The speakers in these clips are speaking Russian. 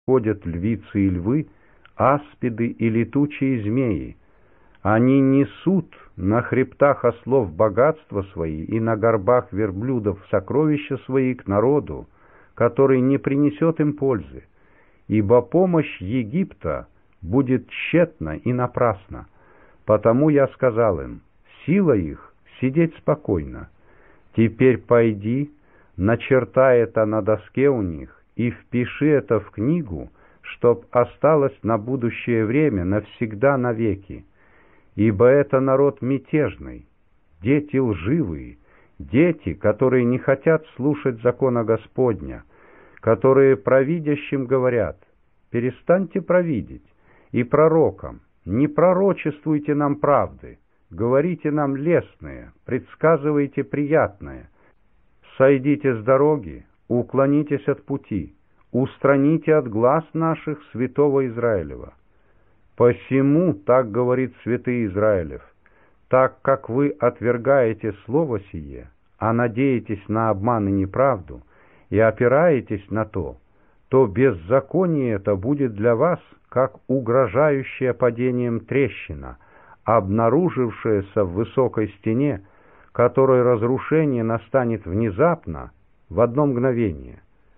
ходят львицы и львы, аспиды и летучие змеи. Они несут на хребтах ослов богатства свои и на горбах верблюдов сокровища свои к народу, который не принесет им пользы, ибо помощь Египта будет тщетна и напрасна. Потому я сказал им: сила их сидеть спокойно. Теперь пойди, начертай это на доске у них и впиши это в книгу, чтоб осталось на будущее время навсегда навеки. Ибо это народ мятежный, дети лживые, дети, которые не хотят слушать закона Господня, которые провидящим говорят: перестаньте провидеть, и пророкам: не пророчествуйте нам правды, говорите нам лестное, предсказывайте приятное. Сойдите с дороги, уклонитесь от пути, устраните от глаз наших святого Израилева. Посему так говорит святый Израилев: так как вы отвергаете слово сие, а надеетесь на обман и неправду, и опираетесь на то беззаконие это будет для вас, как угрожающая падением трещина, обнаружившаяся в высокой стене, которой разрушение настанет внезапно, в одно мгновение.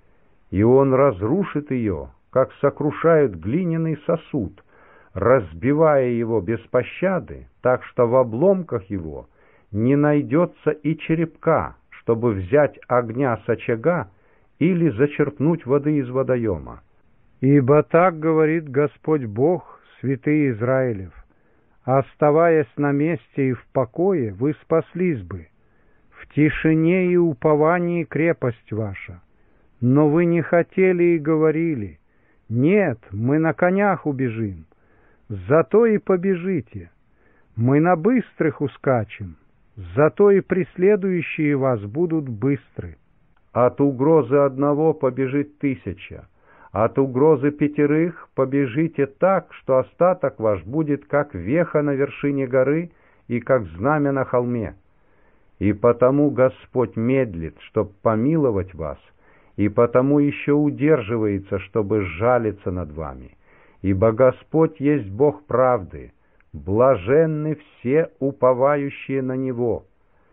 И он разрушит ее, как сокрушают глиняный сосуд, разбивая его без пощады, так что в обломках его не найдется и черепка, чтобы взять огня с очага или зачерпнуть воды из водоема. Ибо так говорит Господь Бог, святый Израилев: оставаясь на месте и в покое, вы спаслись бы, в тишине и уповании крепость ваша. Но вы не хотели и говорили: нет, мы на конях убежим. Зато и побежите. Мы на быстрых ускачем, зато и преследующие вас будут быстры. От угрозы одного побежит 1000, от угрозы 5 побежите так, что остаток ваш будет как веха на вершине горы и как знамя на холме. И потому Господь медлит, чтоб помиловать вас, и потому еще удерживается, чтобы сжалиться над вами. Ибо Господь есть Бог правды, блаженны все уповающие на Него.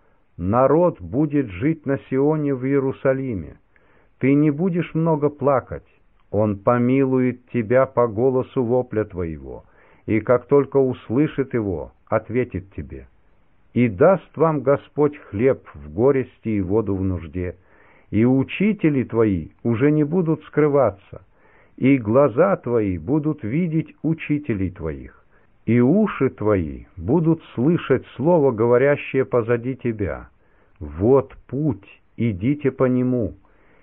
Народ будет жить на Сионе в Иерусалиме. Ты не будешь много плакать, Он помилует тебя по голосу вопля твоего, и как только услышит его, ответит тебе. И даст вам Господь хлеб в горести и воду в нужде, и учители твои уже не будут скрываться, и глаза твои будут видеть учителей твоих, и уши твои будут слышать слово, говорящее позади тебя. Вот путь, идите по нему.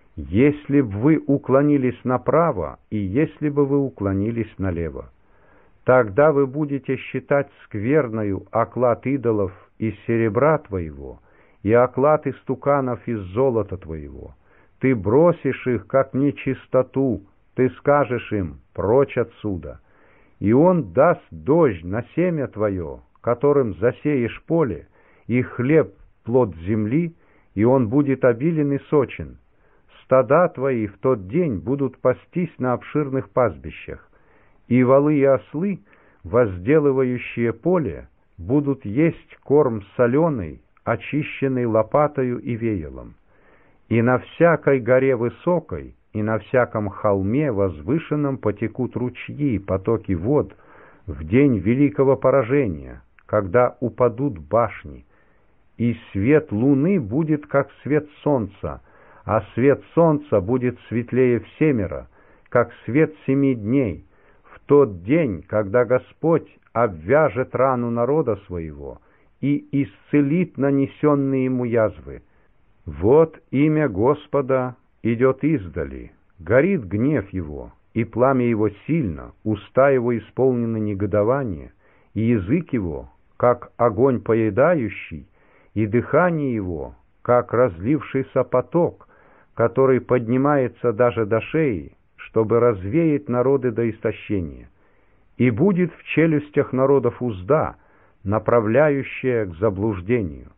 Если б вы уклонились направо, и если бы вы уклонились налево, тогда вы будете считать скверною оклад идолов из серебра твоего и оклад истуканов из золота твоего. Ты бросишь их, как нечистоту, ты скажешь им: прочь отсюда. И он даст дождь на семя твое, которым засеешь поле, и хлеб плод земли, и он будет обилен и сочен. Стада твои в тот день будут пастись на обширных пастбищах, и волы и ослы, возделывающие поле, будут есть корм соленый, очищенный лопатою и веялом. И на всякой горе высокой, и на всяком холме возвышенном потекут ручьи, потоки вод в день великого поражения, когда упадут башни. И свет луны будет, как свет солнца, а свет солнца будет светлее всемеро, как свет 7 дней, в тот день, когда Господь обвяжет рану народа своего и исцелит нанесенные ему язвы. Вот имя Господа идет издали, горит гнев его, и пламя его сильно, уста его исполнены негодования, и язык его, как огонь поедающий, и дыхание его, как разлившийся поток, который поднимается даже до шеи, чтобы развеять народы до истощения. И будет в челюстях народов узда, направляющая к заблуждению.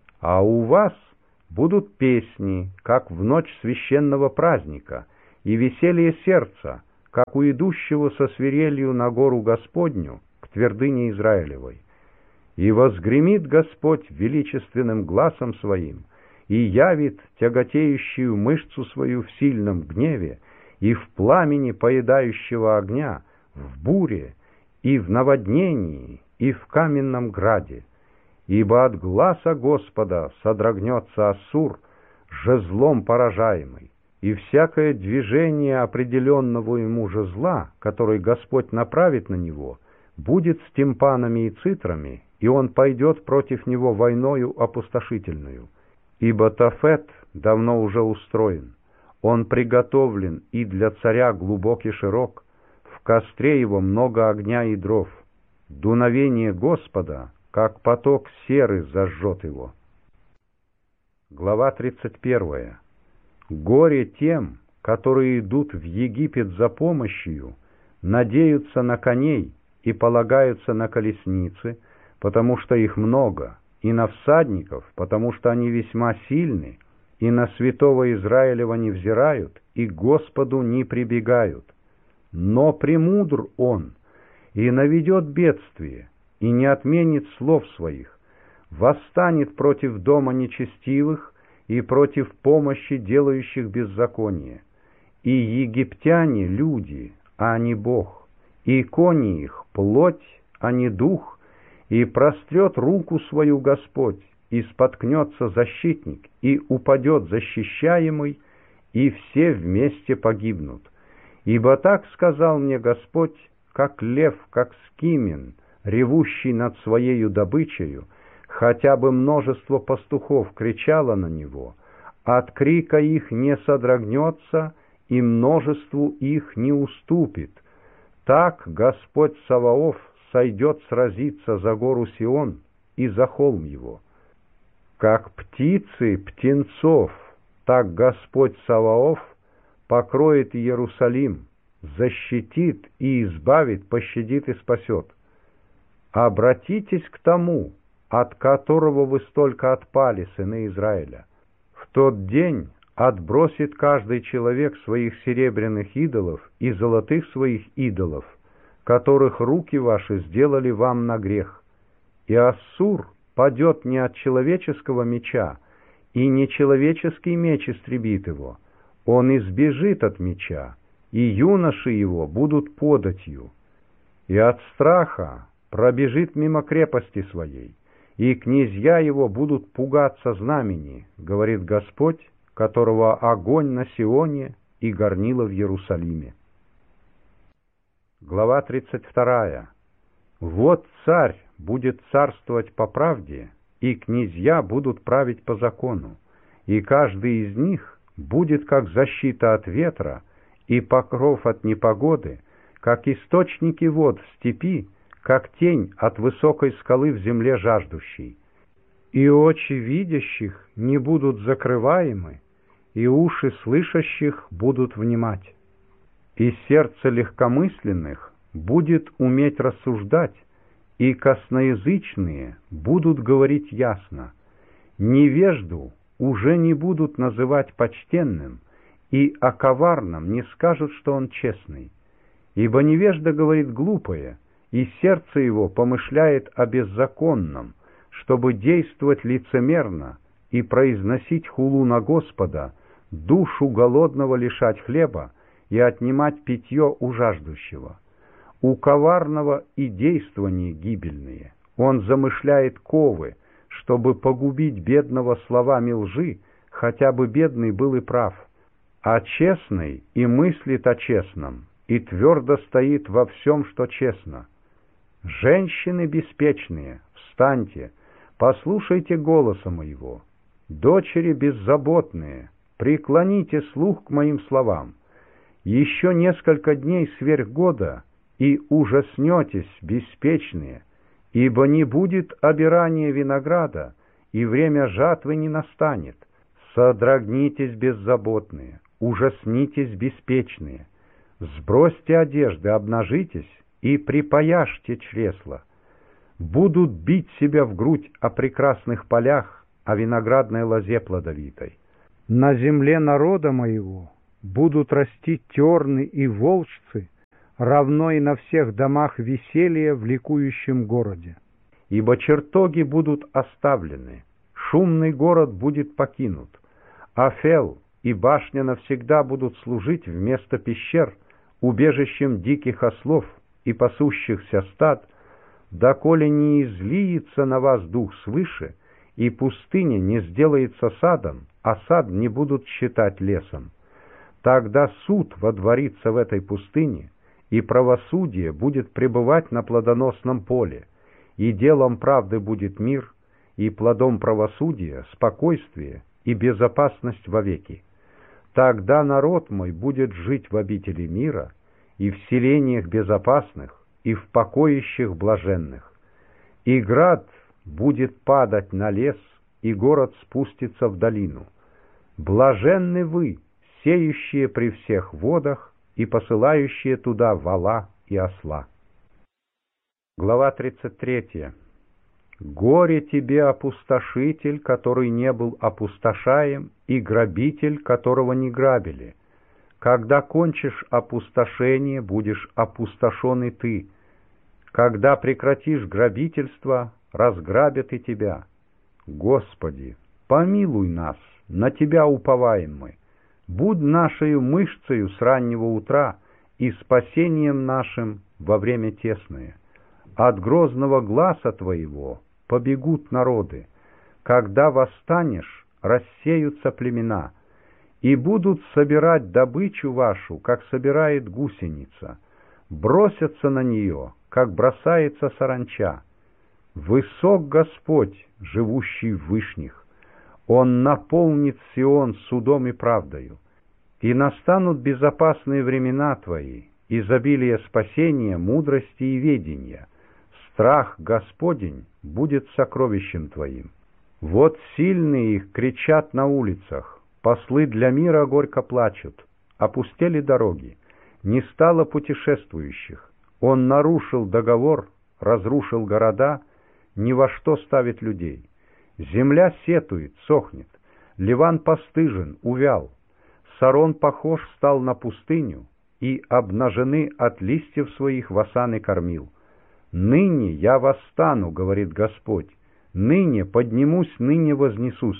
А у вас будут песни, как в ночь священного праздника, и веселье сердца, как у идущего со свирелью на гору Господню, к твердыне Израилевой. И возгремит Господь величественным гласом своим, и явит тяготеющую мышцу свою в сильном гневе, и в пламени поедающего огня, в буре, и в наводнении, и в каменном граде. Ибо от гласа Господа содрогнется Ассур, жезлом поражаемый, и всякое движение определенного ему жезла, который Господь направит на него, будет с тимпанами и цитрами, и он пойдет против него войною опустошительную. Ибо Тофет давно уже устроен, он приготовлен и для царя глубок и широк, в костре его много огня и дров. Дуновение Господа, как поток серы, зажжет его. Глава 31. Горе тем, которые идут в Египет за помощью, надеются на коней и полагаются на колесницы, потому что их много, и на всадников, потому что они весьма сильны, и на святого Израилева не взирают, и к Господу не прибегают. Но премудр он, и наведет бедствие, и не отменит слов своих, восстанет против дома нечестивых и против помощи делающих беззаконие. И египтяне — люди, а не Бог, и кони их — плоть, а не дух, и прострет руку свою Господь, и споткнется защитник, и упадет защищаемый, и все вместе погибнут. Ибо так сказал мне Господь, как лев, как скимен, ревущий над своею добычею, хотя бы множество пастухов кричало на него, от крика их не содрогнется, и множеству их не уступит. Так Господь Саваоф сойдет сразиться за гору Сион и за холм его. Как птицы птенцов, так Господь Саваоф покроет Иерусалим, защитит и избавит, пощадит и спасет. Обратитесь к тому, от которого вы столько отпали, сыны Израиля. В тот день отбросит каждый человек своих серебряных идолов и золотых своих идолов, которых руки ваши сделали вам на грех. И Ассур падет не от человеческого меча, и не человеческий меч истребит его. Он избежит от меча, и юноши его будут податью. И от страха пробежит мимо крепости своей, и князья его будут пугаться знамени, говорит Господь, которого огонь на Сионе и горнило в Иерусалиме. Глава 32. Вот царь будет царствовать по правде, и князья будут править по закону, и каждый из них будет как защита от ветра и покров от непогоды, как источники вод в степи, как тень от высокой скалы в земле жаждущей. И очи видящих не будут закрываемы, и уши слышащих будут внимать. И сердце легкомысленных будет уметь рассуждать, и косноязычные будут говорить ясно. Невежду уже не будут называть почтенным, и о коварном не скажут, что он честный. Ибо невежда говорит глупое, и сердце его помышляет о беззаконном, чтобы действовать лицемерно и произносить хулу на Господа, душу голодного лишать хлеба и отнимать питье у жаждущего. У коварного и действования гибельные. Он замышляет ковы, чтобы погубить бедного словами лжи, хотя бы бедный был и прав. А честный и мыслит о честном, и твердо стоит во всем, что честно. Женщины беспечные, встаньте, послушайте голоса моего. Дочери беззаботные, преклоните слух к моим словам. Еще несколько дней сверх года, и ужаснетесь, беспечные, ибо не будет обирания винограда, и время жатвы не настанет. Содрогнитесь, беззаботные, ужаснитесь, беспечные. Сбросьте одежды, обнажитесь и припояжьте чресла. Будут бить себя в грудь о прекрасных полях, о виноградной лозе плодовитой. На земле народа моего будут расти терны и волжцы, равно и на всех домах веселья в ликующем городе. Ибо чертоги будут оставлены, шумный город будет покинут, Афел и башня навсегда будут служить вместо пещер, убежищем диких ослов и пасущихся стад, доколе не излиется на вас дух свыше, и пустыня не сделается садом, а сад не будут считать лесом. Тогда суд водворится в этой пустыне, и правосудие будет пребывать на плодоносном поле, и делом правды будет мир, и плодом правосудия спокойствие и безопасность вовеки. Тогда народ мой будет жить в обители мира, и в селениях безопасных, и в покоищах блаженных. И град будет падать на лес, и город спустится в долину. Блаженны вы, сеющие при всех водах и посылающие туда вола и осла. Глава 33. Горе тебе, опустошитель, который не был опустошаем, и грабитель, которого не грабили. Когда кончишь опустошение, будешь опустошен и ты. Когда прекратишь грабительство, разграбят и тебя. Господи, помилуй нас, на Тебя уповаем мы. Будь нашею мышцею с раннего утра и спасением нашим во время тесное. От грозного гласа Твоего побегут народы. Когда восстанешь, рассеются племена, и будут собирать добычу вашу, как собирает гусеница, бросятся на нее, как бросается саранча. Высок Господь, живущий в вышних, Он наполнит Сион судом и правдою. И настанут безопасные времена Твои, изобилие спасения, мудрости и ведения. Страх Господень будет сокровищем Твоим. Вот сильные их кричат на улицах, послы для мира горько плачут, опустели дороги, не стало путешествующих. Он нарушил договор, разрушил города, ни во что ставит людей. Земля сетует, сохнет, Ливан постыжен, увял, Сарон похож стал на пустыню, и обнажены от листьев своих васаны кормил. «Ныне я восстану, — говорит Господь, — ныне поднимусь, ныне вознесусь.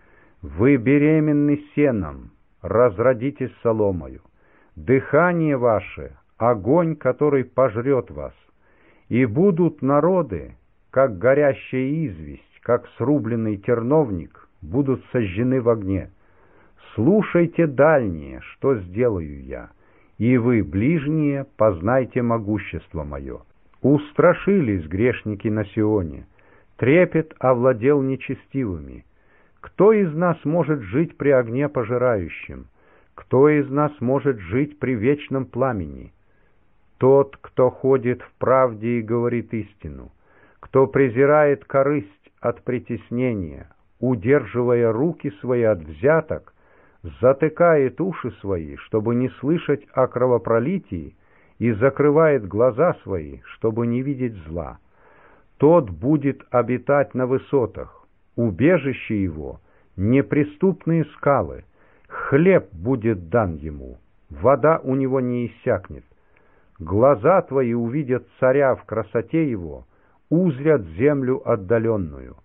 Вы беременны сеном, разродитесь соломою. Дыхание ваше — огонь, который пожрет вас. И будут народы, как горящая известь, как срубленный терновник, будут сожжены в огне. Слушайте, дальние, что сделаю я, и вы, ближние, познайте могущество мое». Устрашились грешники на Сионе, трепет овладел нечестивыми. Кто из нас может жить при огне пожирающем? Кто из нас может жить при вечном пламени? Тот, кто ходит в правде и говорит истину, кто презирает корысть от притеснения, удерживая руки свои от взяток, затыкает уши свои, чтобы не слышать о кровопролитии, и закрывает глаза свои, чтобы не видеть зла. Тот будет обитать на высотах, убежище его — неприступные скалы, хлеб будет дан ему, вода у него не иссякнет. Глаза твои увидят царя в красоте его, узрят землю отдаленную.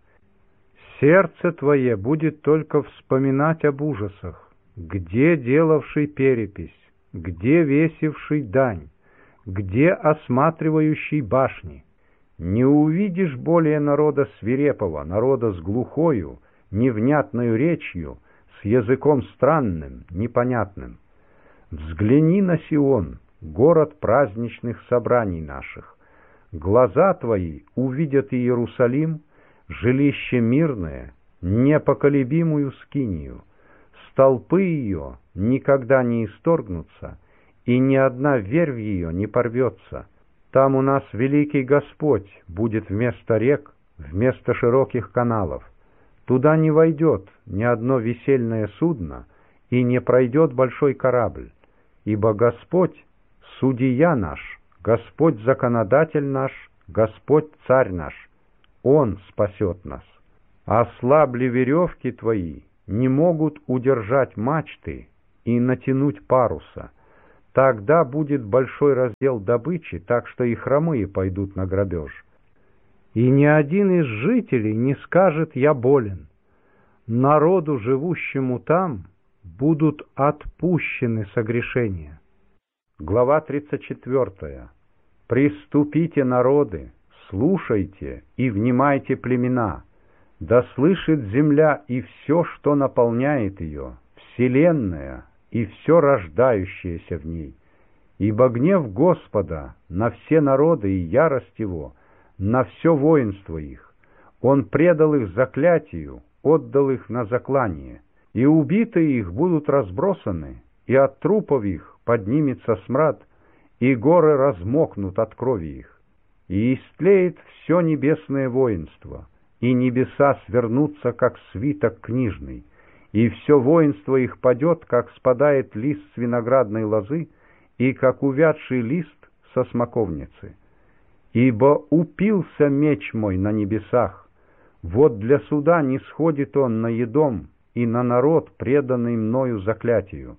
Сердце твое будет только вспоминать об ужасах, где делавший перепись, где весивший дань, где осматривающий башни. Не увидишь более народа свирепого, народа с глухою, невнятною речью, с языком странным, непонятным. Взгляни на Сион, город праздничных собраний наших. Глаза твои увидят Иерусалим, жилище мирное, непоколебимую скинию. Столпы ее никогда не исторгнутся, и ни одна вервь ее не порвется. Там у нас великий Господь будет вместо рек, вместо широких каналов. Туда не войдет ни одно весельное судно, и не пройдет большой корабль, ибо Господь — судья наш, Господь — законодатель наш, Господь — царь наш. Он спасет нас. Ослабли веревки твои, не могут удержать мачты, и натянуть паруса. Тогда будет большой раздел добычи, так что и хромые пойдут на грабеж. И ни один из жителей не скажет «я болен». Народу, живущему там, будут отпущены согрешения. Глава 34. «Приступите, народы, слушайте и внимайте, племена, да слышит земля и все, что наполняет ее, вселенная и все рождающееся в ней. Ибо гнев Господа на все народы и ярость Его на все воинство их. Он предал их заклятию, отдал их на заклание, и убитые их будут разбросаны, и от трупов их поднимется смрад, и горы размокнут от крови их. И истлеет все небесное воинство, и небеса свернутся, как свиток книжный, и все воинство их падет, как спадает лист с виноградной лозы, и как увядший лист со смоковницы. Ибо упился меч мой на небесах, вот для суда не сходит он на Едом и на народ, преданный мною заклятию.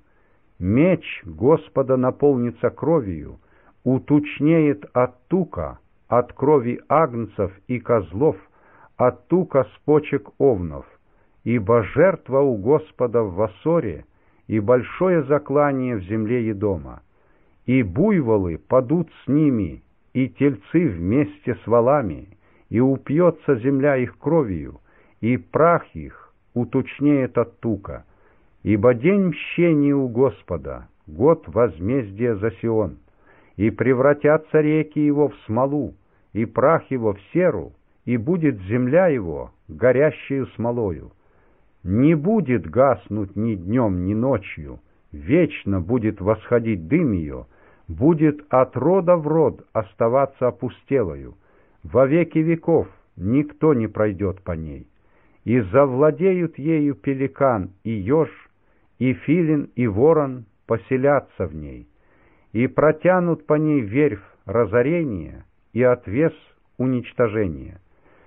Меч Господа наполнится кровью, утучнеет от тука, от крови агнцев и козлов, от тука с почек овнов. Ибо жертва у Господа в Вассоре, и большое заклание в земле Едома. И буйволы падут с ними, и тельцы вместе с волами, и упьется земля их кровью, и прах их утучнеет от тука. Ибо день мщения у Господа, год возмездия за Сион, и превратятся реки его в смолу, и прах его в серу, и будет земля его горящею смолою. Не будет гаснуть ни днем, ни ночью, вечно будет восходить дым ее, будет от рода в род оставаться опустелою. Во веки веков никто не пройдет по ней. И завладеют ею пеликан и еж, и филин и ворон поселятся в ней. И протянут по ней верфь разорения и отвес уничтожения.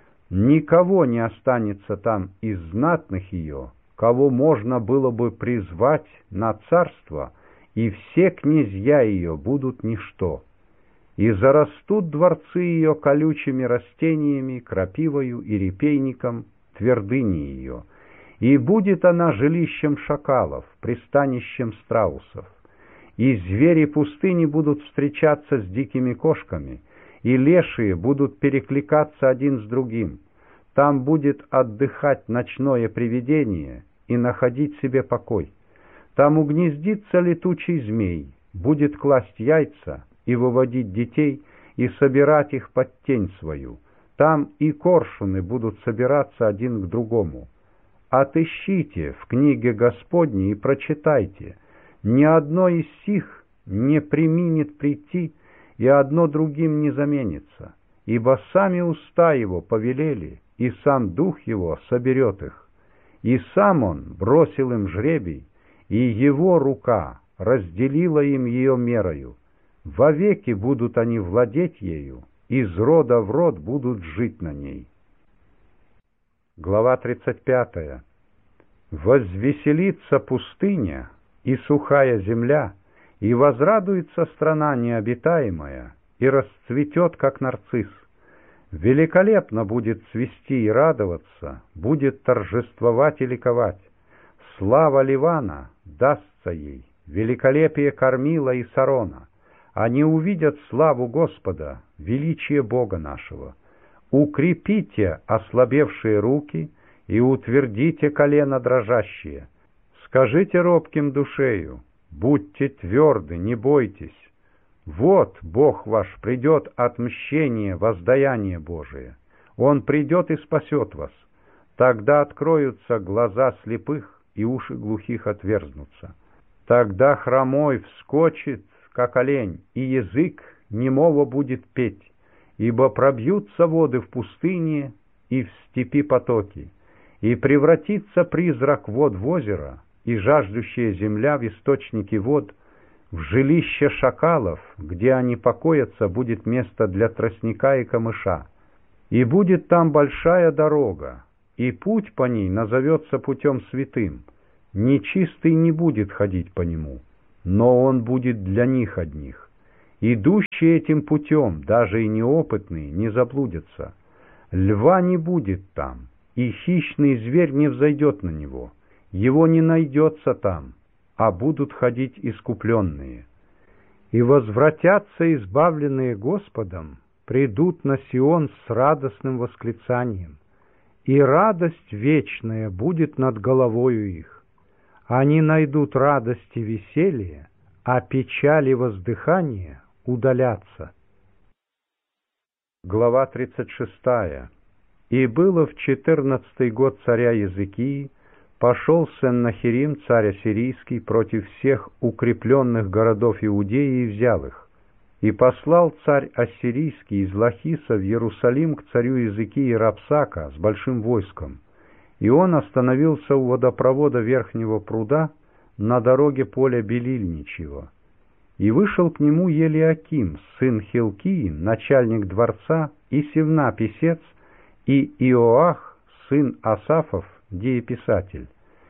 Никого не останется там из знатных ее, кого можно было бы призвать на царство, и все князья ее будут ничто. И зарастут дворцы ее колючими растениями, крапивою и репейником, твердыни ее, и будет она жилищем шакалов, пристанищем страусов. И звери пустыни будут встречаться с дикими кошками, и лешие будут перекликаться один с другим. Там будет отдыхать ночное привидение и находить себе покой. Там угнездится летучий змей, будет класть яйца и выводить детей, и собирать их под тень свою. Там и коршуны будут собираться один к другому. Отыщите в книге Господней и прочитайте. Ни одно из сих не преминет прийти, и одно другим не заменится, ибо сами уста его повелели, и сам дух его соберет их. И сам он бросил им жребий, и его рука разделила им ее мерою. Вовеки будут они владеть ею, из рода в род будут жить на ней. Глава 35. Возвеселится пустыня и сухая земля, и возрадуется страна необитаемая, и расцветет, как нарцисс. Великолепно будет цвести и радоваться, будет торжествовать и ликовать. Слава Ливана дастся ей, великолепие Кормила и Сарона. Они увидят славу Господа, величие Бога нашего. Укрепите ослабевшие руки и утвердите колено дрожащие. Скажите робким душею: будьте тверды, не бойтесь. Вот Бог ваш придет отмщение, воздаяние Божие. Он придет и спасет вас. Тогда откроются глаза слепых, и уши глухих отверзнутся. Тогда хромой вскочит, как олень, и язык немого будет петь, ибо пробьются воды в пустыне и в степи потоки, и превратится призрак вод в озеро, и жаждущая земля в источники вод. В жилище шакалов, где они покоятся, будет место для тростника и камыша. И будет там большая дорога, и путь по ней назовется путем святым. Нечистый не будет ходить по нему, но он будет для них одних. Идущие этим путем, даже и неопытные, не заблудятся. Льва не будет там, и хищный зверь не взойдет на него. Его не найдется там, а будут ходить искупленные. И возвратятся избавленные Господом, придут на Сион с радостным восклицанием, и радость вечная будет над головою их. Они найдут радость и веселье, а печаль и воздыхание удалятся. Глава 36. И было в 14-й год царя Езекии, пошел Сеннахерим, царь ассирийский, против всех укрепленных городов Иудеи и взял их. И послал царь ассирийский из Лахиса в Иерусалим к царю Езекии Рапсака с большим войском. И он остановился у водопровода Верхнего пруда на дороге поля Белильничьего. И вышел к нему Елиаким, сын Хилкии, начальник дворца, и Севна, писец, и Иоах, сын Асафов, дееписатель.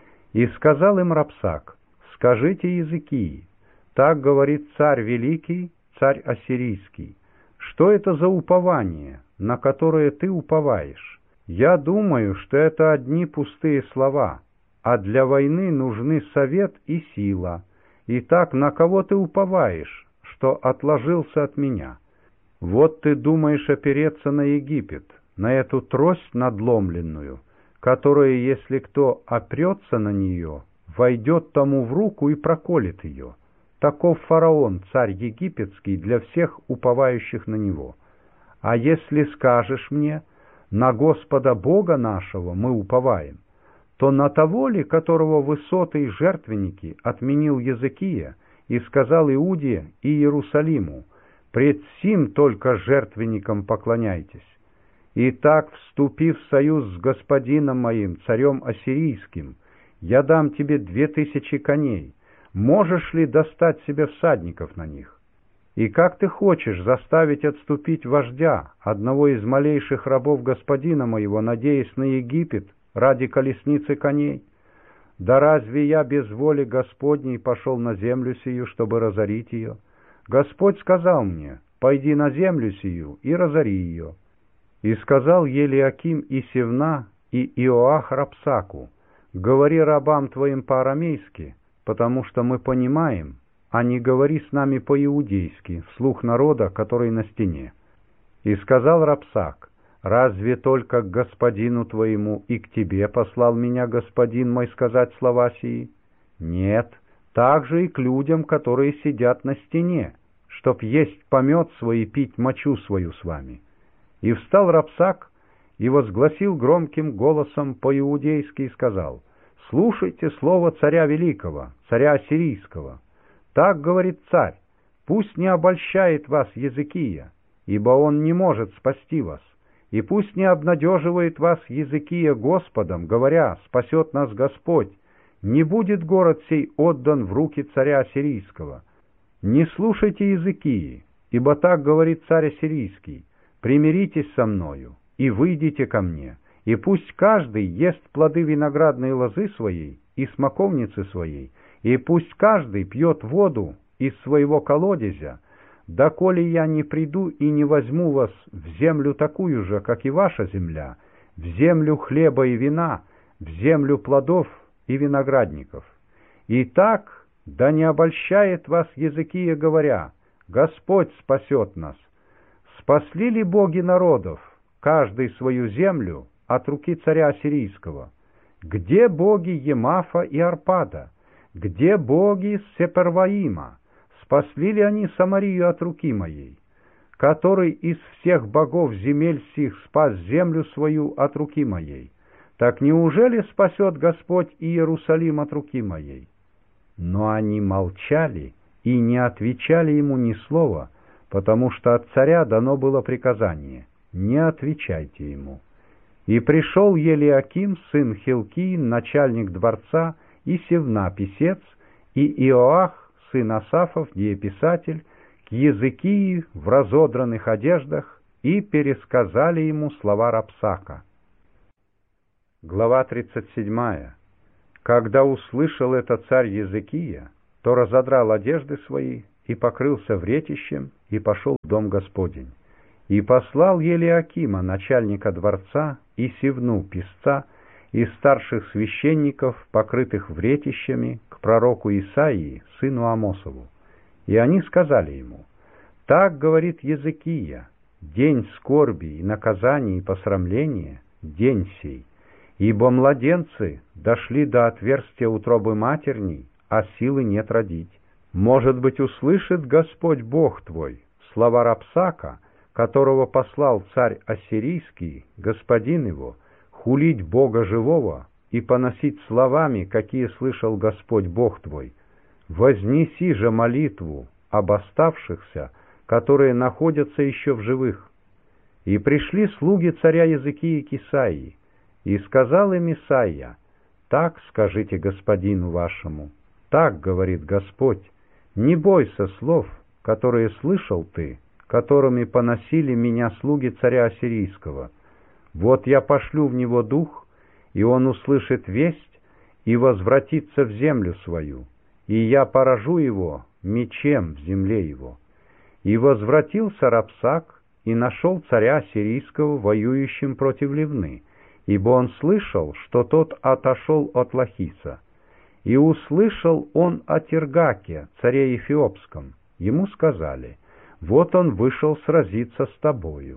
И сказал им Рапсак: «Скажите Езекии, так говорит царь великий, царь ассирийский, что это за упование, на которое ты уповаешь? Я думаю, что это одни пустые слова, а для войны нужны совет и сила. Итак, на кого ты уповаешь, что отложился от меня? Вот ты думаешь опереться на Египет, на эту трость надломленную, которая, если кто опрется на нее, войдет тому в руку и проколет ее. Таков фараон, царь египетский, для всех уповающих на него. А если скажешь мне: на Господа Бога нашего мы уповаем, то на того ли, которого высоты и жертвенники отменил Езекия и сказал Иуде и Иерусалиму: пред сим только жертвенникам поклоняйтесь. Итак, вступив в союз с господином моим, царем ассирийским, я дам тебе 2000 коней. Можешь ли достать себе всадников на них? И как ты хочешь заставить отступить вождя, одного из малейших рабов господина моего, надеясь на Египет, ради колесницы коней? Да разве я без воли Господней пошел на землю сию, чтобы разорить ее? Господь сказал мне: пойди на землю сию и разори ее. И сказал Елиаким и Севна и Иоах Рапсаку: говори рабам твоим по-арамейски, потому что мы понимаем, а не говори с нами по-иудейски, вслух народа, который на стене. И сказал Рапсак: разве только к господину твоему и к тебе послал меня господин мой сказать слова сии? Нет, также и к людям, которые сидят на стене, чтоб есть помет свой и пить мочу свою с вами. И встал Рапсак и возгласил громким голосом по-иудейски и сказал: слушайте слово царя великого, царя ассирийского. Так говорит царь: пусть не обольщает вас Езекия, ибо он не может спасти вас, и пусть не обнадеживает вас Езекия Господом, говоря: спасет нас Господь, не будет город сей отдан в руки царя ассирийского. Не слушайте Езекии, ибо так говорит царь ассирийский: примиритесь со мною и выйдите ко мне, и пусть каждый ест плоды виноградной лозы своей и смоковницы своей, и пусть каждый пьет воду из своего колодезя, доколе я не приду и не возьму вас в землю такую же, как и ваша земля, в землю хлеба и вина, в землю плодов и виноградников. Итак, да не обольщает вас Езекия, говоря: Господь спасет нас. Спасли ли боги народов, каждый свою землю, от руки царя ассирийского? Где боги Емафа и Арпада? Где боги Сеперваима? Спасли ли они Самарию от руки моей? Который из всех богов земель сих спас землю свою от руки моей? Так неужели спасет Господь и Иерусалим от руки моей? Но они молчали и не отвечали ему ни слова, потому что от царя дано было приказание: не отвечайте ему. И пришел Елиаким, сын Хилкии, начальник дворца, и Севна, писец, и Иоах, сын Асафов, дееписатель, к Езекии в разодранных одеждах, и пересказали ему слова Рапсака. Глава 37. Когда услышал это царь Езекия, то разодрал одежды свои и покрылся вретищем и пошел в дом Господень. И послал Елиакима, начальника дворца, и Севну, писца, и старших священников, покрытых вретищами, к пророку Исаии, сыну Амосову. И они сказали ему: «Так говорит Езекия, день скорби и наказания и посрамления, день сей, ибо младенцы дошли до отверстия утробы матерней, а силы нет родить. Может быть, услышит Господь Бог твой слова Рапсака, которого послал царь Ассирийский, господин его, хулить Бога живого и поносить словами, какие слышал Господь Бог твой. Вознеси же молитву об оставшихся, которые находятся еще в живых». И пришли слуги царя Езекии к Исаии, и сказал им Исаия: «Так скажите господину вашему, так говорит Господь, не бойся слов, которые слышал ты, которыми поносили меня слуги царя Ассирийского. Вот я пошлю в него дух, и он услышит весть и возвратится в землю свою, и я поражу его мечем в земле его». И возвратился Рапсак и нашел царя Ассирийского воюющим против Ливны, ибо он слышал, что тот отошел от Лахиса. И услышал он о Тергаке, царе Эфиопском. Ему сказали: «Вот он вышел сразиться с тобою».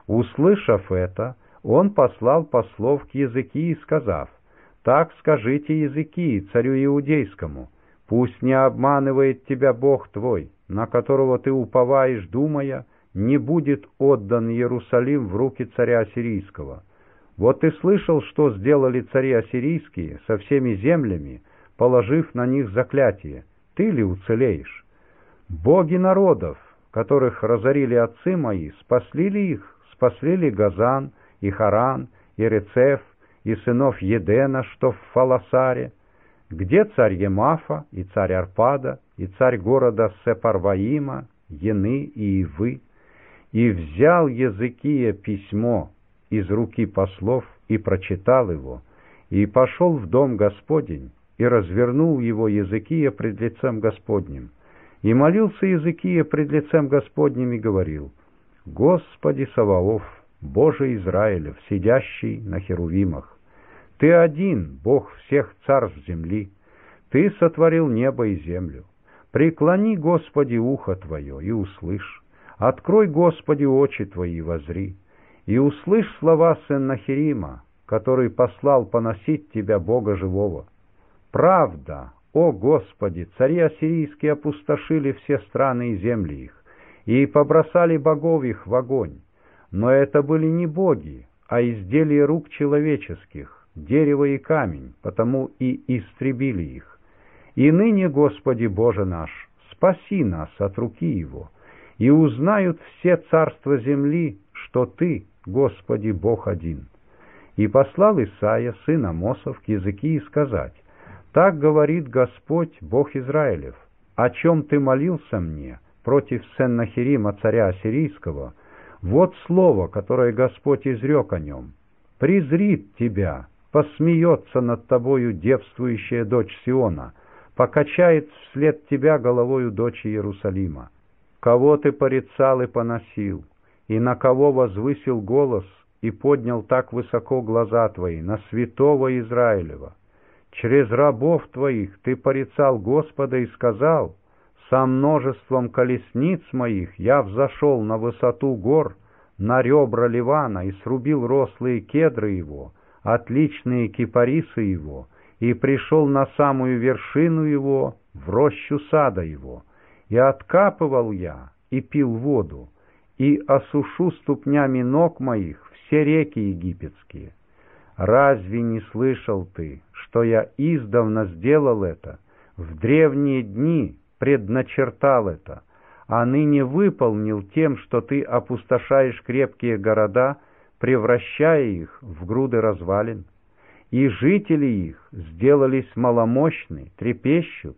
Услышав это, он послал послов к Езекии, сказав: «Так скажите Езекии, царю Иудейскому, пусть не обманывает тебя Бог твой, на которого ты уповаешь, думая, не будет отдан Иерусалим в руки царя Ассирийского. Вот ты слышал, что сделали цари ассирийские со всеми землями, положив на них заклятие. Ты ли уцелеешь? Боги народов, которых разорили отцы мои, спасли ли их? Спасли ли Газан, и Харан, и Рецеф, и сынов Едена, что в Фаласаре? Где царь Емафа, и царь Арпада, и царь города Сепарваима, Ены и Ивы?» И взял Езекия письмо из руки послов и прочитал его, и пошел в дом Господень, и развернул его Езекия пред лицем Господним. И молился Езекия пред лицем Господним и говорил: «Господи Саваоф, Боже Израилев, сидящий на херувимах, Ты один, Бог всех царств земли, Ты сотворил небо и землю. Преклони, Господи, ухо Твое и услышь. Открой, Господи, очи Твои и возри, и услышь слова Сеннахерима, который послал поносить Тебя, Бога живого. Правда, о Господи, цари ассирийские опустошили все страны и земли их, и побросали богов их в огонь. Но это были не боги, а изделия рук человеческих, дерево и камень, потому и истребили их. И ныне, Господи Боже наш, спаси нас от руки его, и узнают все царства земли, что Ты, Господи, Бог один». И послал Исаия, сын Амосов, к Езекии сказать: «Так говорит Господь, Бог Израилев, о чем ты молился мне против Сеннахерима, царя Ассирийского, вот слово, которое Господь изрек о нем. Презрит тебя, посмеется над тобою девствующая дочь Сиона, покачает вслед тебя головою дочь Иерусалима. Кого ты порицал и поносил, и на кого возвысил голос и поднял так высоко глаза твои, на святого Израилева? Через рабов твоих ты порицал Господа и сказал: со множеством колесниц моих я взошел на высоту гор, на ребра Ливана, и срубил рослые кедры его, отличные кипарисы его, и пришел на самую вершину его, в рощу сада его. И откапывал я, и пил воду, и осушу ступнями ног моих все реки египетские. Разве не слышал ты, что я издавна сделал это, в древние дни предначертал это, а ныне выполнил тем, что ты опустошаешь крепкие города, превращая их в груды развалин? И жители их сделались маломощны, трепещут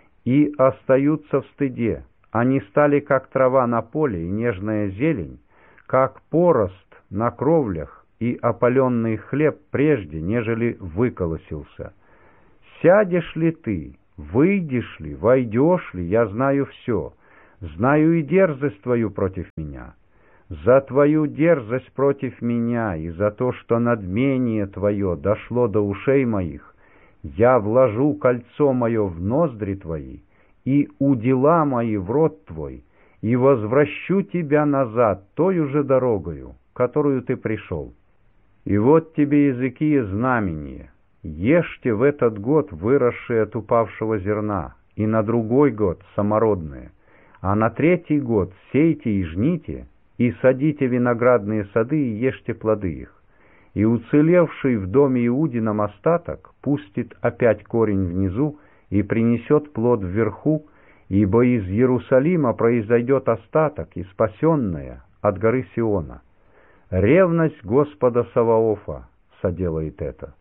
и остаются в стыде. Они стали как трава на поле и нежная зелень, как порост на кровлях и опаленный хлеб прежде, нежели выколосился. Сядешь ли ты, выйдешь ли, войдешь ли, я знаю все, знаю и дерзость твою против меня. За твою дерзость против меня и за то, что надмение твое дошло до ушей моих, я вложу кольцо мое в ноздри твои и удила мои в рот твой, и возвращу тебя назад тою же дорогою, которую ты пришел. И вот тебе, Иезекия, знамение. Ешьте в этот год выросшее от упавшего зерна, и на другой год самородное, а на третий год сейте и жните, и садите виноградные сады и ешьте плоды их. И уцелевший в доме Иудином остаток пустит опять корень внизу и принесет плод вверху, ибо из Иерусалима произойдет остаток и спасенное от горы Сиона. Ревность Господа Саваофа соделает это.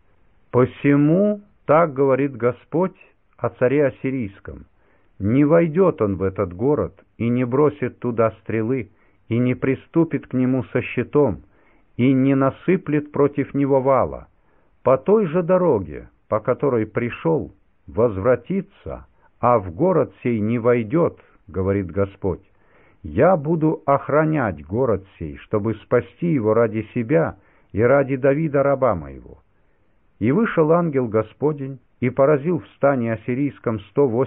Посему так говорит Господь о царе Ассирийском: не войдет он в этот город и не бросит туда стрелы, и не приступит к нему со щитом, и не насыплет против него вала. По той же дороге, по которой пришел, возвратится, а в город сей не войдет, говорит Господь. Я буду охранять город сей, чтобы спасти его ради себя и ради Давида раба моего. И вышел ангел Господень и поразил в стане ассирийском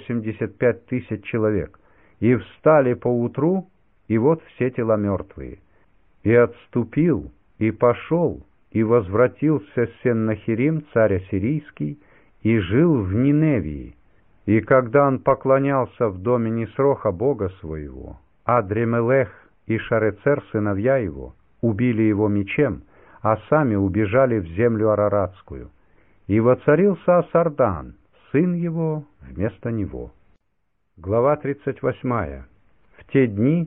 185 тысяч человек, и встали поутру, и вот все тела мертвые. И отступил, и пошел, и возвратился Сеннахерим, царь ассирийский, и жил в Ниневии. И когда он поклонялся в доме Нисроха бога своего, Адремелех и Шарецер, сыновья его, убили его мечем, а сами убежали в землю Араратскую. И воцарился Асардан, сын его, вместо него. Глава 38. В те дни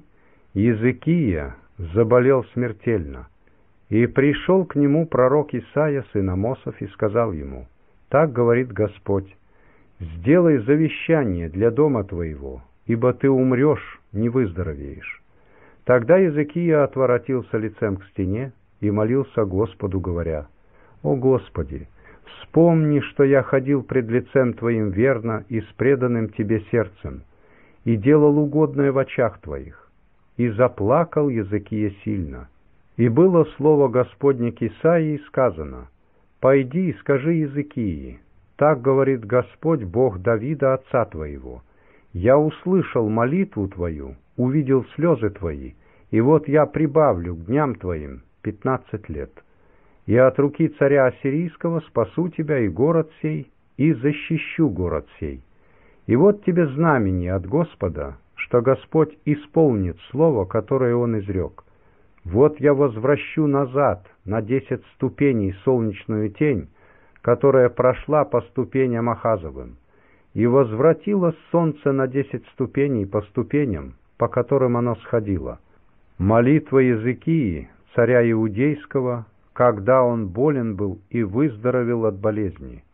Иезекия заболел смертельно, и пришел к нему пророк Исаия, сын Амосов, и сказал ему: «Так говорит Господь, сделай завещание для дома твоего, ибо ты умрешь, не выздоровеешь». Тогда Иезекия отворотился лицем к стене и молился Господу, говоря: «О Господи, вспомни, что я ходил пред лицем Твоим верно и с преданным Тебе сердцем, и делал угодное в очах Твоих». И заплакал Иезекия сильно. И было слово Господне к Исаии сказано: «Пойди и скажи Иезекии, так говорит Господь, Бог Давида, отца твоего: я услышал молитву твою, увидел слезы твои, и вот я прибавлю к дням твоим 15 лет. И от руки царя ассирийского спасу тебя и город сей, и защищу город сей. И вот тебе знамение от Господа, что Господь исполнит слово, которое Он изрек. Вот я возвращу назад на 10 ступеней солнечную тень, которая прошла по ступеням Ахазовым, и возвратилось солнце на 10 ступеней по ступеням, по которым оно сходило». Молитва Иезекии, царя Иудейского, когда он болен был и выздоровел от болезни.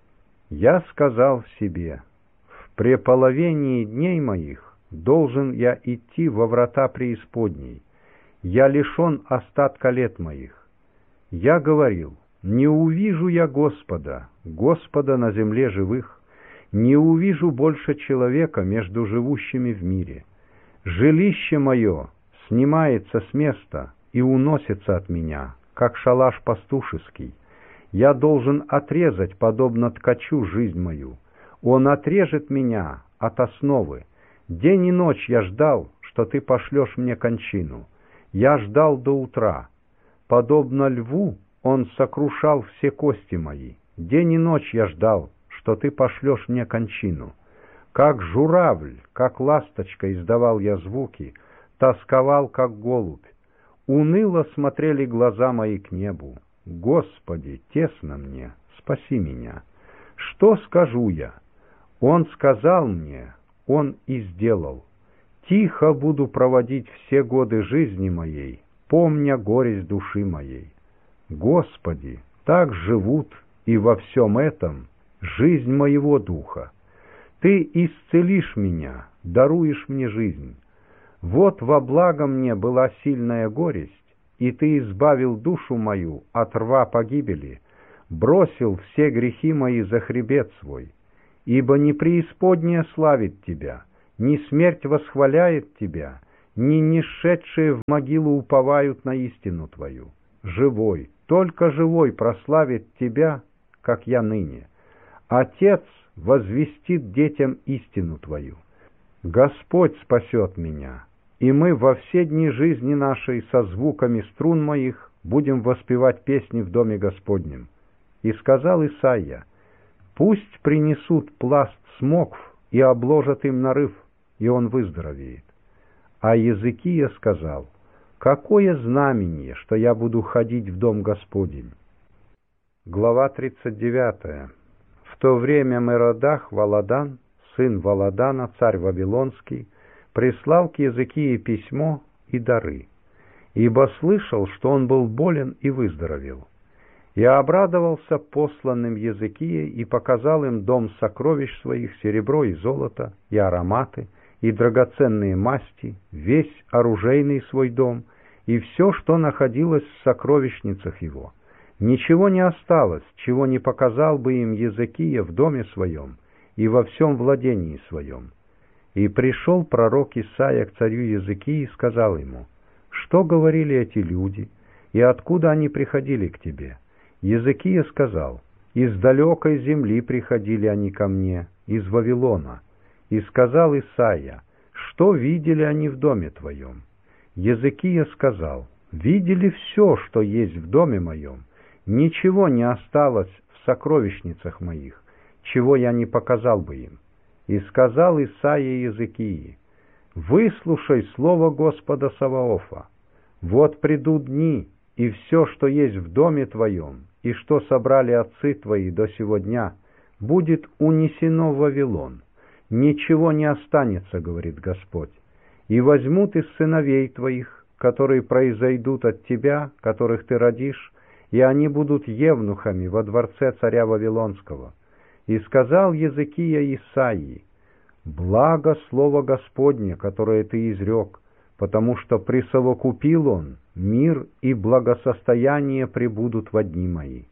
«Я сказал в себе: в преполовении дней моих должен я идти во врата преисподней. Я лишен остатка лет моих. Я говорил: не увижу я Господа, Господа на земле живых, не увижу больше человека между живущими в мире. Жилище мое снимается с места и уносится от меня, как шалаш пастушеский. Я должен отрезать, подобно ткачу, жизнь мою. Он отрежет меня от основы. День и ночь я ждал, что ты пошлешь мне кончину. Я ждал до утра. Подобно льву он сокрушал все кости мои. День и ночь я ждал, что ты пошлешь мне кончину. Как журавль, как ласточка издавал я звуки, тосковал, как голубь. Уныло смотрели глаза мои к небу. Господи, тесно мне, спаси меня. Что скажу я? Он сказал мне, Он и сделал. Тихо буду проводить все годы жизни моей, помня горесть души моей. Господи, так живут и во всем этом жизнь моего духа. Ты исцелишь меня, даруешь мне жизнь. Вот во благо мне была сильная горесть, и Ты избавил душу мою от рва погибели, бросил все грехи мои за хребет свой, ибо ни преисподняя славит тебя, ни смерть восхваляет тебя, ни нишедшие в могилу уповают на истину твою. Живой, только живой прославит тебя, как я ныне. Отец возвестит детям истину твою. Господь спасет меня, и мы во все дни жизни нашей со звуками струн моих будем воспевать песни в доме Господнем. И сказал Исаия: пусть принесут пласт смокв и обложат им нарыв, и он выздоровеет. А Иезекия сказал: какое знамение, что я буду ходить в дом Господень? Глава 39. В то время Меродах Валадан, сын Валадана, царь Вавилонский, прислал к Иезекии письмо и дары, ибо слышал, что он был болен и выздоровел. И обрадовался посланным Иезекией и показал им дом сокровищ своих, серебро и золото, и ароматы, и драгоценные масти, весь оружейный свой дом, и все, что находилось в сокровищницах его. Ничего не осталось, чего не показал бы им Иезекия в доме своем и во всем владении своем. И пришел пророк Исаия к царю Иезекии и сказал ему: что говорили эти люди, и откуда они приходили к тебе? Иезекия сказал: из далекой земли приходили они ко мне, из Вавилона. И сказал Исаия: что видели они в доме твоем? Иезекия сказал: видели все, что есть в доме моем, ничего не осталось в сокровищницах моих, чего я не показал бы им. И сказал Исаия Иезекии: выслушай слово Господа Саваофа. Вот придут дни, и все, что есть в доме твоем, и что собрали отцы твои до сего дня, будет унесено в Вавилон. Ничего не останется, говорит Господь. И возьмут из сыновей твоих, которые произойдут от тебя, которых ты родишь, и они будут евнухами во дворце царя Вавилонского. И сказал Иезекия Исаии: благо слово Господне, которое ты изрек, потому что присовокупил он, мир и благосостояние пребудут во дни мои.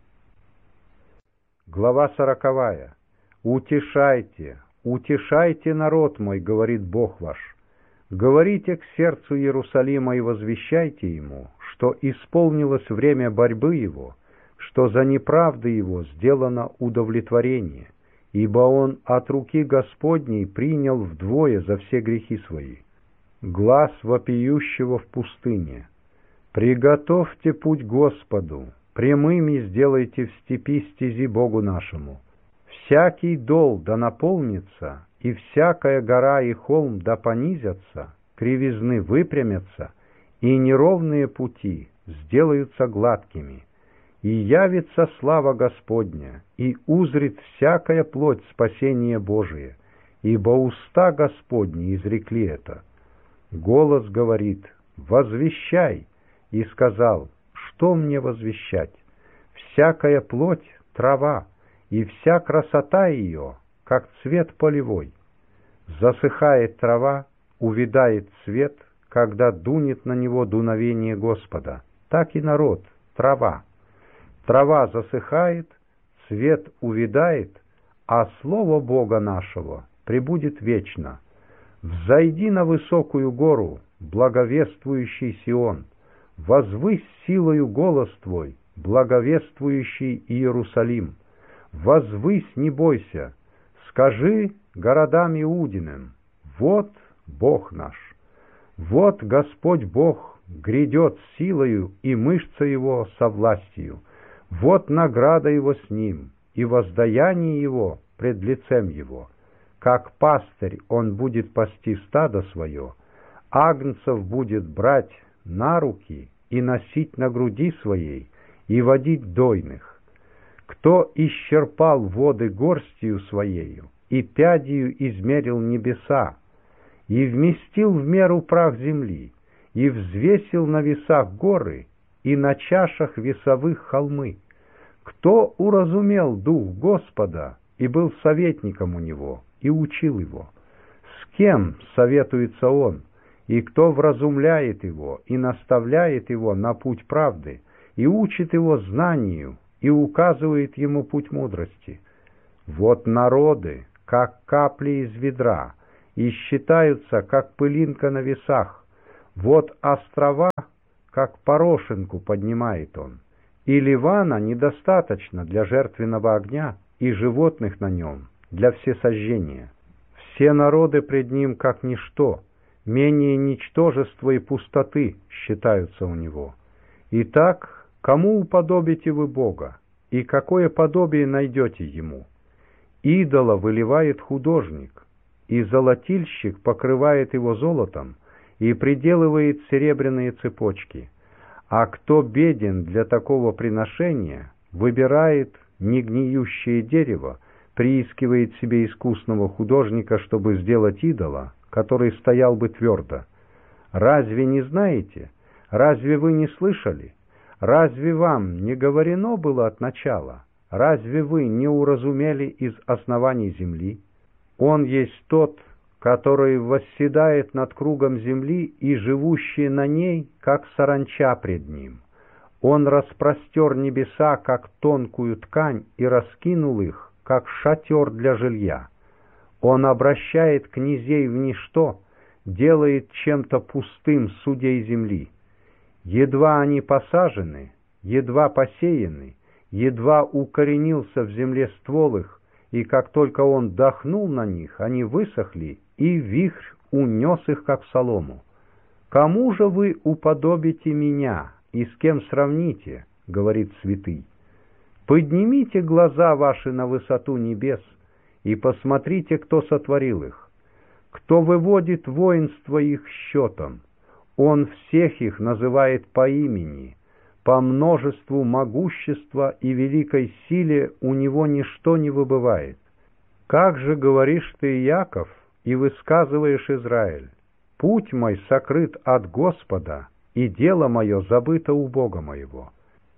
Глава 40. Утешайте, утешайте народ мой, говорит Бог ваш. Говорите к сердцу Иерусалима и возвещайте ему, что исполнилось время борьбы его, что за неправды его сделано удовлетворение, ибо он от руки Господней принял вдвое за все грехи свои. Глас вопиющего в пустыне: приготовьте путь Господу, прямыми сделайте в степи стези Богу нашему. Всякий дол да наполнится, и всякая гора и холм да понизятся, кривизны выпрямятся, и неровные пути сделаются гладкими. И явится слава Господня, и узрит всякая плоть спасение Божие, ибо уста Господни изрекли это. Голос говорит: возвещай, и сказал: что мне возвещать? Всякая плоть — трава, и вся красота ее, как цвет полевой. Засыхает трава, увядает цвет, когда дунет на него дуновение Господа. Так и народ — трава. Трава засыхает, цвет увядает, а слово Бога нашего пребудет вечно. Взойди на высокую гору, благовествующий Сион, возвысь силою голос твой, благовествующий Иерусалим. Возвысь, не бойся, скажи городам Иудиным: вот Бог наш, вот Господь Бог грядет силою, и мышца его со властью, вот награда его с ним, и воздаяние его пред лицем его. Как пастырь он будет пасти стадо свое, агнцев будет брать на руки и носить на груди своей, и водить дойных. Кто исчерпал воды горстью своею, и пядью измерил небеса, и вместил в меру прах земли, и взвесил на весах горы, и на чашах весовых холмы? Кто уразумел дух Господа и был советником у него, и учил его? С кем советуется он, и кто вразумляет его, и наставляет его на путь правды, и учит его знанию, и указывает ему путь мудрости? Вот народы, как капли из ведра, и считаются, как пылинка на весах. Вот острова, как порошинку поднимает он. И Ливана недостаточно для жертвенного огня, и животных на нем для всесожжения. Все народы пред ним как ничто, менее ничтожества и пустоты считаются у него. Итак, кому уподобите вы Бога, и какое подобие найдете ему? Идола выливает художник, и золотильщик покрывает его золотом и приделывает серебряные цепочки. А кто беден для такого приношения, выбирает негниющее дерево, приискивает себе искусного художника, чтобы сделать идола, который стоял бы твердо. Разве не знаете? Разве вы не слышали? Разве вам не говорено было от начала? Разве вы не уразумели из оснований земли? Он есть тот, который восседает над кругом земли, и живущие на ней, как саранча пред ним. Он распростер небеса, как тонкую ткань, и раскинул их, как шатер для жилья. Он обращает князей в ничто, делает чем-то пустым судей земли. Едва они посажены, едва посеяны, едва укоренился в земле ствол их, и как только он дохнул на них, они высохли, и вихрь унес их, как солому. «Кому же вы уподобите меня, и с кем сравните?» — говорит святый. «Поднимите глаза ваши на высоту небес, и посмотрите, кто сотворил их, кто выводит воинство их счетом. Он всех их называет по имени, по множеству могущества и великой силе у него ничто не выбывает. Как же говоришь ты, Иаков, и высказываешь, Израиль: путь мой сокрыт от Господа, и дело мое забыто у Бога моего.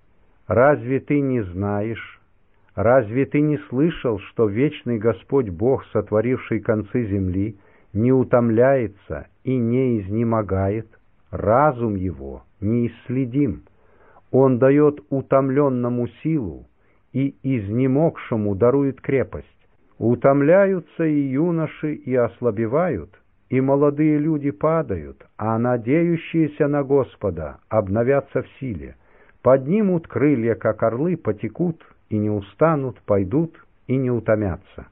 Разве ты не знаешь, разве ты не слышал, что вечный Господь Бог, сотворивший концы земли, не утомляется и не изнемогает? Разум его неисследим. Он дает утомленному силу, и изнемогшему дарует крепость. Утомляются и юноши, и ослабевают, и молодые люди падают, а надеющиеся на Господа обновятся в силе. Поднимут крылья, как орлы, потекут, и не устанут, пойдут, и не утомятся.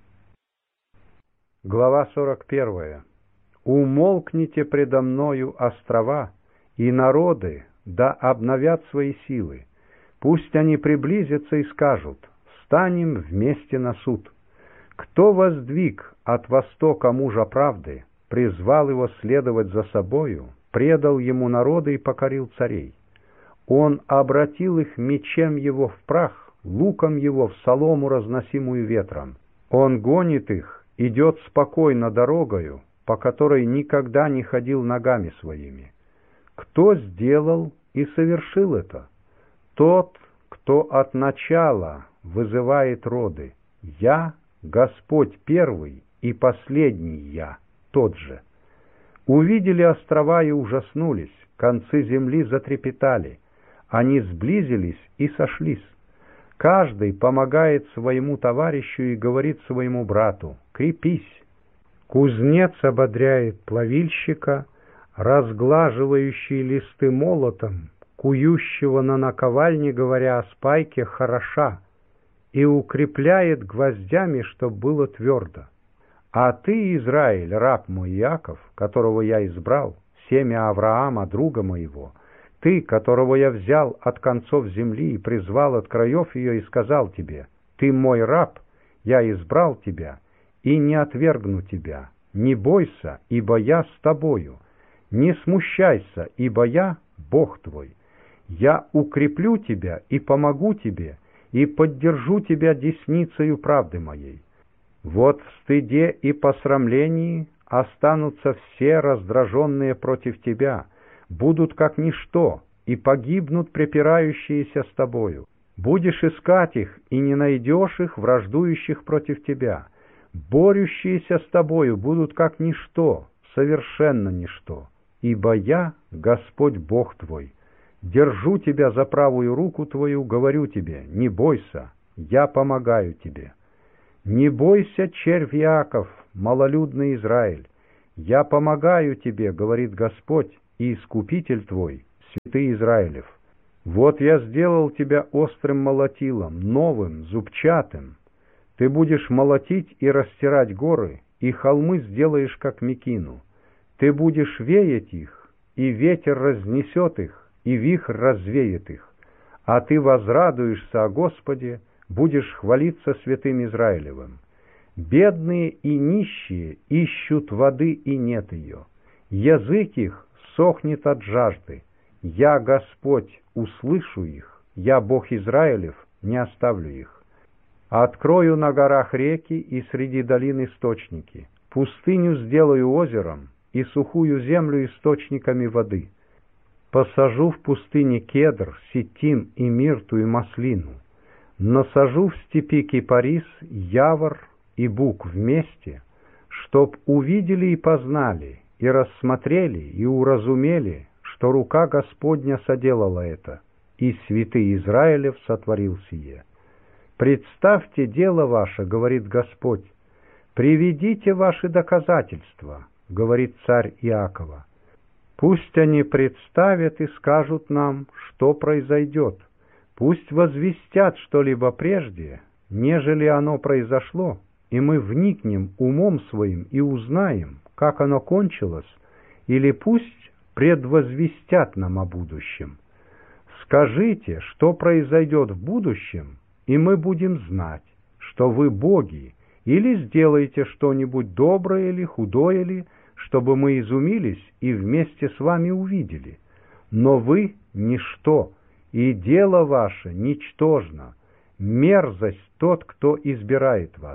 Глава 41. «Умолкните предо мною, острова, и народы, да обновят свои силы. Пусть они приблизятся и скажут: встанем вместе на суд. Кто воздвиг от востока мужа правды, призвал его следовать за собою, предал ему народы и покорил царей? Он обратил их мечем его в прах, луком его в солому, разносимую ветром. Он гонит их, идет спокойно дорогою, по которой никогда не ходил ногами своими. Кто сделал и совершил это? Тот, кто от начала вызывает роды. Я, Господь первый и последний я, тот же. Увидели острова и ужаснулись, концы земли затрепетали, они сблизились и сошлись. Каждый помогает своему товарищу и говорит своему брату: крепись. Кузнец ободряет плавильщика, разглаживающий листы молотом, кующего на наковальне, говоря о спайке: хороша, и укрепляет гвоздями, чтоб было твердо. А ты, Израиль, раб мой Иаков, которого я избрал, семя Авраама, друга моего, ты, которого я взял от концов земли и призвал от краев ее, и сказал тебе: ты мой раб, я избрал тебя и не отвергну тебя. Не бойся, ибо я с тобою. Не смущайся, ибо я Бог твой. Я укреплю тебя и помогу тебе, и поддержу тебя десницею правды моей. Вот в стыде и посрамлении останутся все раздраженные против тебя, будут как ничто, и погибнут препирающиеся с тобою. Будешь искать их, и не найдешь их, враждующих против тебя. Борющиеся с тобою будут как ничто, совершенно ничто. Ибо я, Господь Бог твой, держу тебя за правую руку твою, говорю тебе: не бойся, я помогаю тебе. Не бойся, червь Иаков, малолюдный Израиль. Я помогаю тебе, говорит Господь, и Искупитель твой, святый Израилев. Вот я сделал тебя острым молотилом, новым, зубчатым. Ты будешь молотить и растирать горы, и холмы сделаешь, как мекину. Ты будешь веять их, и ветер разнесет их, и вихрь развеет их. А ты возрадуешься о Господе, будешь хвалиться святым Израилевым. Бедные и нищие ищут воды, и нет ее. Язык их сохнет от жажды. Я, Господь, услышу их, я, Бог Израилев, не оставлю их. Открою на горах реки и среди долин источники. Пустыню сделаю озером, и сухую землю источниками воды. Посажу в пустыне кедр, ситим и мирту и маслину. Насажу в степи кипарис, явор и бук вместе, чтоб увидели и познали, и рассмотрели, и уразумели, что рука Господня соделала это, и святый Израилев сотворил сие. Представьте дело ваше, говорит Господь, приведите ваши доказательства, говорит царь Иакова. Пусть они представят и скажут нам, что произойдет. Пусть возвестят что-либо прежде, нежели оно произошло, и мы вникнем умом своим и узнаем, как оно кончилось, или пусть предвозвестят нам о будущем. Скажите, что произойдет в будущем, и мы будем знать, что вы боги, или сделаете что-нибудь доброе или худое ли, чтобы мы изумились и вместе с вами увидели. Но вы — ничто, и дело ваше ничтожно, мерзость тот, кто избирает вас.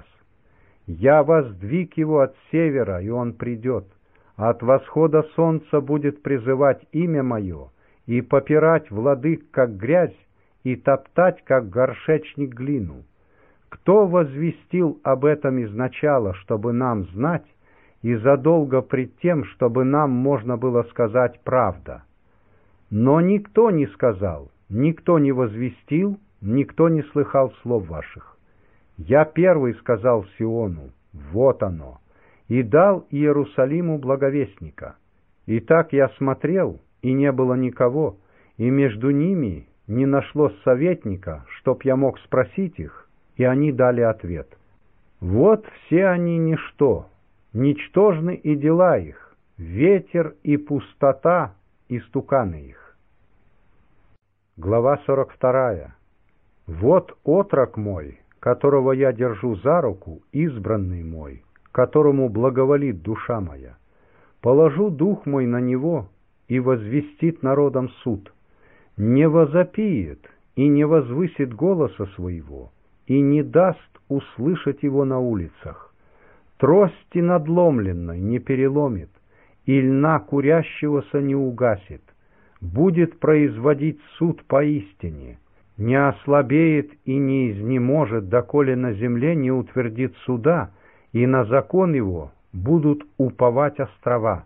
Я воздвиг его от севера, и он придет, от восхода солнца будет призывать имя мое, и попирать владык, как грязь, и топтать, как горшечник, глину. Кто возвестил об этом изначала, чтобы нам знать, и задолго пред тем, чтобы нам можно было сказать правда? Но никто не сказал, никто не возвестил, никто не слыхал слов ваших. Я первый сказал Сиону, вот оно, и дал Иерусалиму благовестника. И так я смотрел, и не было никого, и между ними не нашлось советника, чтоб я мог спросить их, и они дали ответ. Вот все они ничто, ничтожны и дела их, ветер и пустота, и стуканы их. Глава 42. Вот отрок мой, которого я держу за руку, избранный мой, которому благоволит душа моя. Положу дух мой на него, и возвестит народам суд. Не возопиет и не возвысит голоса своего, и не даст услышать его на улицах. Трости надломленной не переломит, и льна курящегося не угасит. Будет производить суд поистине, не ослабеет и не изнеможет, доколе на земле не утвердит суда, и на закон его будут уповать острова.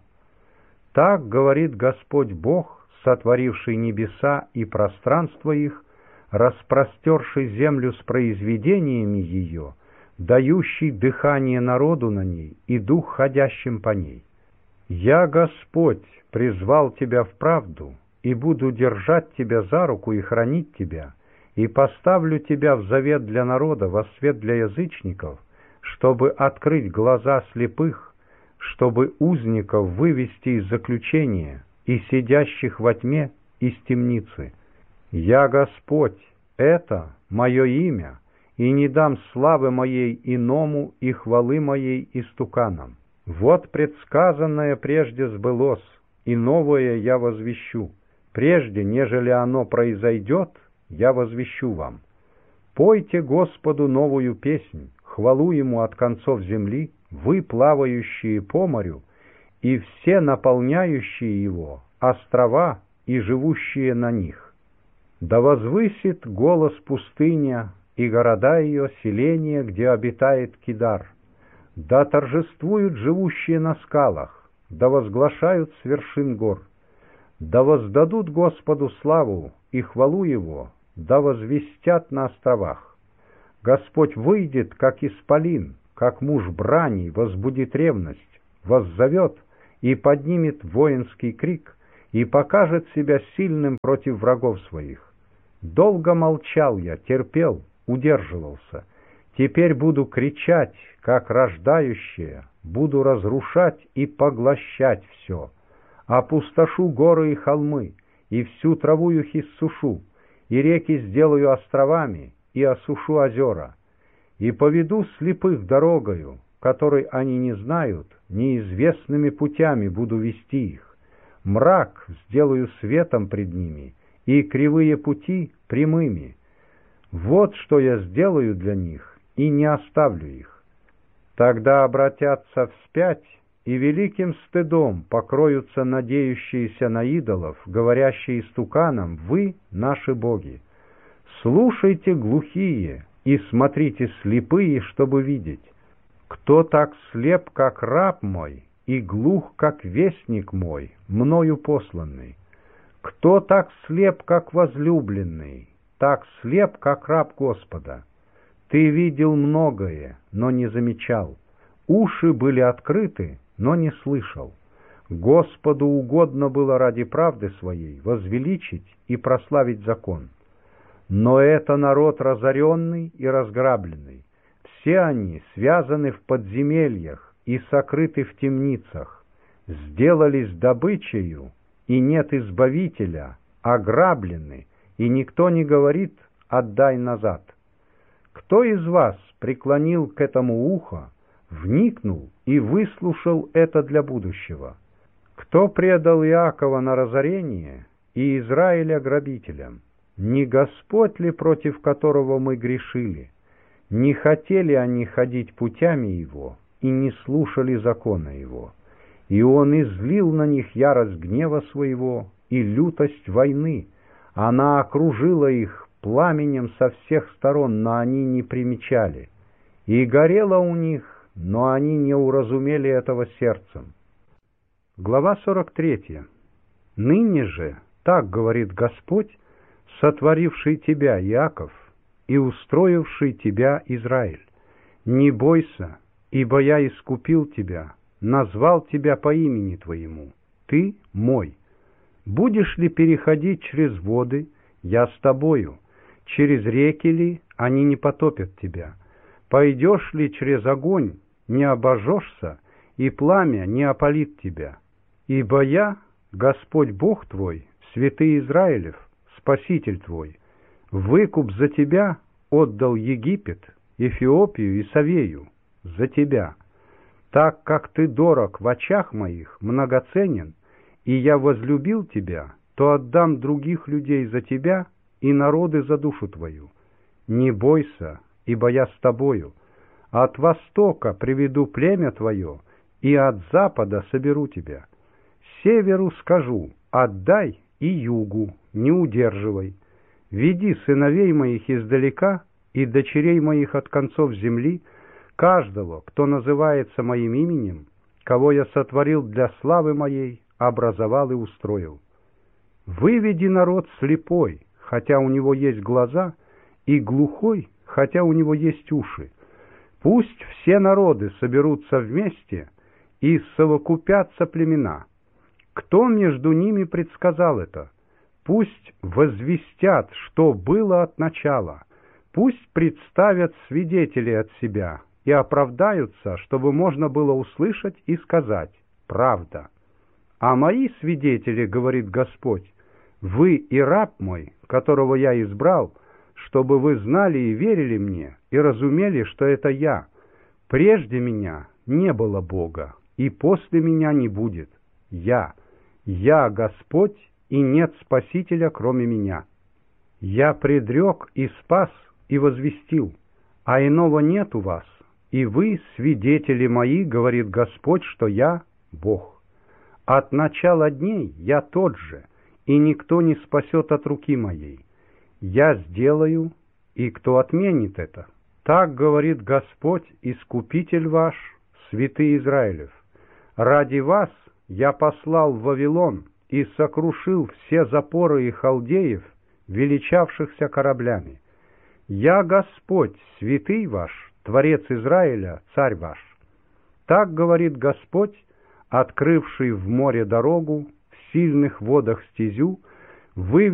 Так говорит Господь Бог, сотворивший небеса и пространство их, распростерший землю с произведениями ее, дающий дыхание народу на ней и дух ходящим по ней. Я, Господь, призвал тебя в правду, и буду держать тебя за руку и хранить тебя, и поставлю тебя в завет для народа, во свет для язычников, чтобы открыть глаза слепых, чтобы узников вывести из заключения и сидящих во тьме из темницы. Я Господь, это мое имя, и не дам славы моей иному и хвалы моей истуканам. Вот предсказанное прежде сбылось, и новое я возвещу. Прежде, нежели оно произойдет, я возвещу вам. Пойте Господу новую песнь, хвалу Ему от концов земли, вы, плавающие по морю, и все наполняющие его, острова и живущие на них. Да возвысит голос пустыня и города ее, селения, где обитает Кидар. Да торжествуют живущие на скалах, да возглашают с вершин гор. Да воздадут Господу славу и хвалу Его, да возвестят на островах. Господь выйдет, как исполин, как муж брани, возбудит ревность, воззовет и поднимет воинский крик, и покажет себя сильным против врагов своих. Долго молчал я, терпел, удерживался. Теперь буду кричать, как рождающее, буду разрушать и поглощать все. Опустошу горы и холмы, и всю траву их иссушу, и реки сделаю островами, и осушу озера. И поведу слепых дорогою, которой они не знают, неизвестными путями буду вести их. Мрак сделаю светом пред ними, и кривые пути прямыми. Вот что я сделаю для них, и не оставлю их. Тогда обратятся вспять, и великим стыдом покроются надеющиеся на идолов, говорящие истуканам: «Вы наши боги». Слушайте, глухие, и смотрите, слепые, чтобы видеть. Кто так слеп, как раб мой, и глух, как вестник мой, мною посланный? Кто так слеп, как возлюбленный, так слеп, как раб Господа? Ты видел многое, но не замечал. Уши были открыты, но не слышал. Господу угодно было ради правды своей возвеличить и прославить закон. Но это народ разоренный и разграбленный. Все они связаны в подземельях и сокрыты в темницах. Сделались добычею, и нет избавителя, ограблены, и никто не говорит: «Отдай назад». Кто из вас преклонил к этому ухо, вникнул и выслушал это для будущего? Кто предал Иакова на разорение и Израиля грабителям? Не Господь ли, против которого мы грешили? Не хотели они ходить путями Его и не слушали закона Его? И Он излил на них ярость гнева Своего и лютость войны. Она окружила их пламенем со всех сторон, но они не примечали. И горело у них, но они не уразумели этого сердцем. Глава 43. «Ныне же, так говорит Господь, сотворивший тебя, Иаков, и устроивший тебя, Израиль: не бойся, ибо я искупил тебя, назвал тебя по имени твоему, ты мой. Будешь ли переходить через воды, я с тобою, через реки ли, они не потопят тебя. Пойдешь ли через огонь, не обожжешься, и пламя не опалит тебя. Ибо я, Господь Бог твой, святый Израилев, Спаситель твой, выкуп за тебя отдал Египет, Эфиопию и Савею, за тебя. Так как ты дорог в очах моих, многоценен, и я возлюбил тебя, то отдам других людей за тебя и народы за душу твою. Не бойся, ибо я с тобою. От востока приведу племя твое, и от запада соберу тебя. Северу скажу: отдай, и югу не удерживай. Веди сыновей моих издалека и дочерей моих от концов земли, каждого, кто называется моим именем, кого я сотворил для славы моей, образовал и устроил. Выведи народ слепой, хотя у него есть глаза, и глухой, хотя у него есть уши. Пусть все народы соберутся вместе и совокупятся племена. Кто между ними предсказал это? Пусть возвестят, что было от начала. Пусть представят свидетелей от себя и оправдаются, чтобы можно было услышать и сказать: правда. А мои свидетели, говорит Господь, вы и раб мой, которого я избрал, чтобы вы знали и верили мне, и разумели, что это я. Прежде меня не было Бога, и после меня не будет. Я Господь, и нет Спасителя, кроме меня. Я предрек и спас, и возвестил, а иного нет у вас, и вы, свидетели мои, говорит Господь, что я Бог. От начала дней я тот же, и никто не спасет от руки моей. Я сделаю, и кто отменит это? Так говорит Господь, Искупитель ваш, святый Израилев. Ради вас я послал в Вавилон и сокрушил все запоры и халдеев, величавшихся кораблями. «Я Господь, святый ваш, Творец Израиля, царь ваш». Так говорит Господь, открывший в море дорогу, в сильных водах стезю, вывел